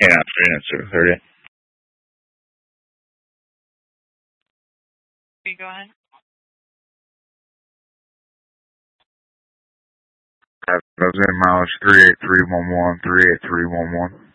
Can't answer. 30. Go ahead. Those in mileage 38311, 38311.